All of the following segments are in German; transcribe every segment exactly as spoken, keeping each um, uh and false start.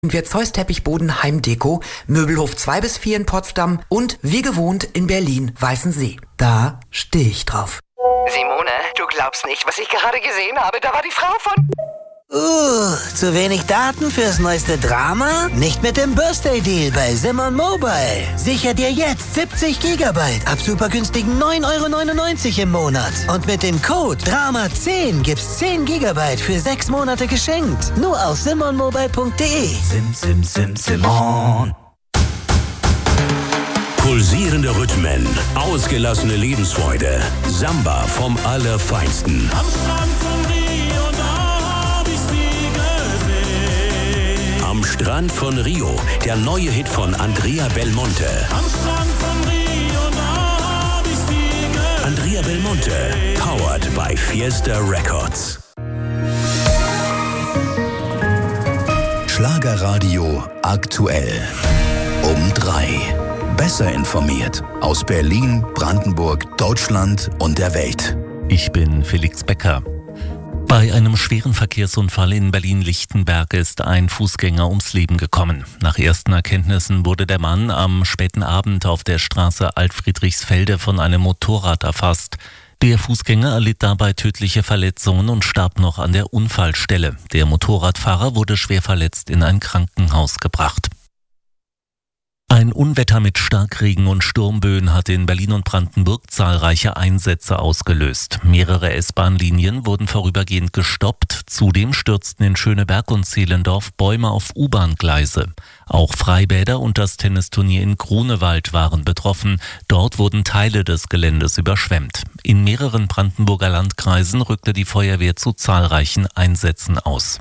wir Zeus Teppichboden Heimdeko, Möbelhof zwei bis vier in Potsdam und wie gewohnt in Berlin Weißensee. Da stehe ich drauf. Simone, du glaubst nicht, was ich gerade gesehen habe. Da war die Frau von... Uh, zu wenig Daten fürs neueste Drama? Nicht mit dem Birthday-Deal bei Simon Mobile. Sicher dir jetzt siebzig Gigabyte ab super günstigen neun Euro neunundneunzig im Monat. Und mit dem Code Drama zehn gibt's zehn Gigabyte für sechs Monate geschenkt. Nur auf simon mobile punkt de. Sim, sim, sim, Simon. Pulsierende Rhythmen, ausgelassene Lebensfreude. Samba vom Allerfeinsten. Am Strand von Rio, da hab ich sie gesehen. Am Strand von Rio, der neue Hit von Andrea Belmonte. Am Strand von Rio, da hab ich sie gesehen. Andrea Belmonte, powered by Fiesta Records. Schlagerradio aktuell. Um drei. Besser informiert aus Berlin, Brandenburg, Deutschland und der Welt. Ich bin Felix Becker. Bei einem schweren Verkehrsunfall in Berlin-Lichtenberg ist ein Fußgänger ums Leben gekommen. Nach ersten Erkenntnissen wurde der Mann am späten Abend auf der Straße Alt-Friedrichsfelde von einem Motorrad erfasst. Der Fußgänger erlitt dabei tödliche Verletzungen und starb noch an der Unfallstelle. Der Motorradfahrer wurde schwer verletzt in ein Krankenhaus gebracht. Ein Unwetter mit Starkregen und Sturmböen hat in Berlin und Brandenburg zahlreiche Einsätze ausgelöst. Mehrere S-Bahn-Linien wurden vorübergehend gestoppt. Zudem stürzten in Schöneberg und Zehlendorf Bäume auf U-Bahn-Gleise. Auch Freibäder und das Tennisturnier in Grunewald waren betroffen. Dort wurden Teile des Geländes überschwemmt. In mehreren Brandenburger Landkreisen rückte die Feuerwehr zu zahlreichen Einsätzen aus.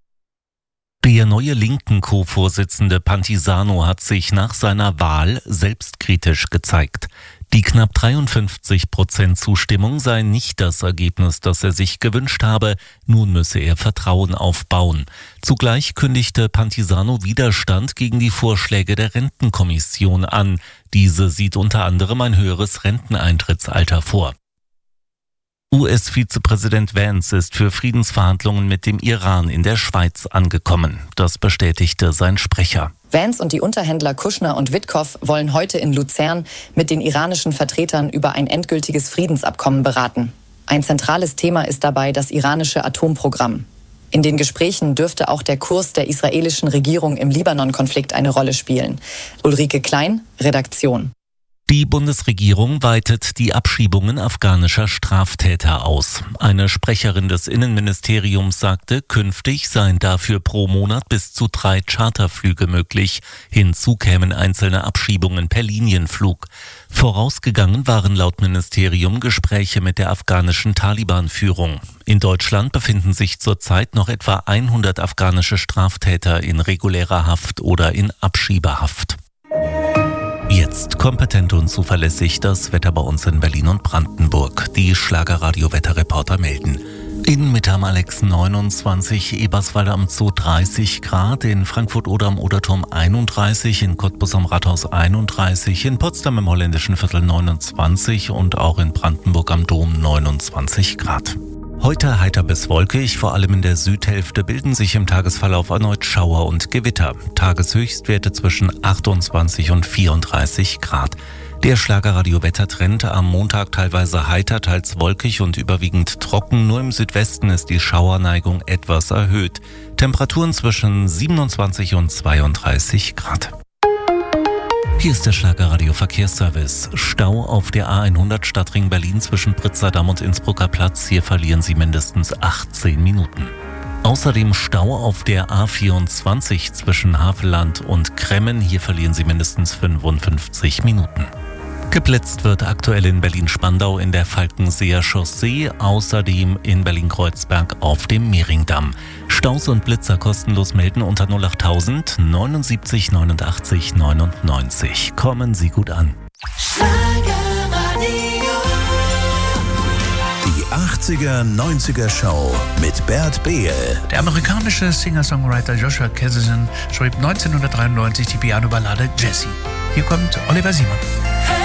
Der neue Linken-Co-Vorsitzende Pantisano hat sich nach seiner Wahl selbstkritisch gezeigt. Die knapp dreiundfünfzig Prozent Zustimmung sei nicht das Ergebnis, das er sich gewünscht habe. Nun müsse er Vertrauen aufbauen. Zugleich kündigte Pantisano Widerstand gegen die Vorschläge der Rentenkommission an. Diese sieht unter anderem ein höheres Renteneintrittsalter vor. U S-Vizepräsident Vance ist für Friedensverhandlungen mit dem Iran in der Schweiz angekommen. Das bestätigte sein Sprecher. Vance und die Unterhändler Kushner und Witkow wollen heute in Luzern mit den iranischen Vertretern über ein endgültiges Friedensabkommen beraten. Ein zentrales Thema ist dabei das iranische Atomprogramm. In den Gesprächen dürfte auch der Kurs der israelischen Regierung im Libanon-Konflikt eine Rolle spielen. Ulrike Klein, Redaktion. Die Bundesregierung weitet die Abschiebungen afghanischer Straftäter aus. Eine Sprecherin des Innenministeriums sagte, künftig seien dafür pro Monat bis zu drei Charterflüge möglich. Hinzu kämen einzelne Abschiebungen per Linienflug. Vorausgegangen waren laut Ministerium Gespräche mit der afghanischen Taliban-Führung. In Deutschland befinden sich zurzeit noch etwa hundert afghanische Straftäter in regulärer Haft oder in Abschiebehaft. Jetzt kompetent und zuverlässig das Wetter bei uns in Berlin und Brandenburg. Die Schlagerradio-Wetterreporter melden. In Mitte am Alex neunundzwanzig, Eberswalde am Zoo dreißig Grad, in Frankfurt oder am Oderturm einunddreißig, in Cottbus am Rathaus einunddreißig, in Potsdam im Holländischen Viertel neunundzwanzig und auch in Brandenburg am Dom neunundzwanzig Grad. Heute heiter bis wolkig, vor allem in der Südhälfte bilden sich im Tagesverlauf erneut Schauer und Gewitter. Tageshöchstwerte zwischen achtundzwanzig und vierunddreißig Grad. Der Schlagerradio-Wettertrend am Montag teilweise heiter, teils wolkig und überwiegend trocken. Nur im Südwesten ist die Schauerneigung etwas erhöht. Temperaturen zwischen siebenundzwanzig und zweiunddreißig Grad. Hier ist der Schlagerradio-Verkehrsservice. Stau auf der A hundert Stadtring Berlin zwischen Pritzerdamm und Innsbrucker Platz. Hier verlieren Sie mindestens achtzehn Minuten. Außerdem Stau auf der A vierundzwanzig zwischen Havelland und Kremmen. Hier verlieren Sie mindestens fünfundfünfzig Minuten. Geblitzt wird aktuell in Berlin-Spandau in der Falkenseer Chaussee, außerdem in Berlin-Kreuzberg auf dem Mehringdamm. Staus und Blitzer kostenlos melden unter null acht tausend neunundsiebzig neunundachtzig neunundneunzig. Kommen Sie gut an. Die achtziger neunziger Show mit Bert Behl. Der amerikanische Singer-Songwriter Joshua Cassidy schrieb neunzehnhundertdreiundneunzig die Piano-Ballade Jessie. Hier kommt Oliver Simon.